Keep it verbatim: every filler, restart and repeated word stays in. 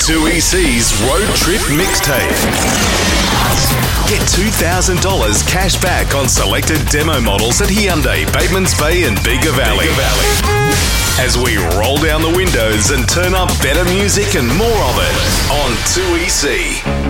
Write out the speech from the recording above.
two E C's Road Trip Mixtape. Get two thousand dollars cash back on selected demo models at Hyundai, Batemans Bay and Bega Valley. As we roll down the windows and turn up better music and more of it on two E C.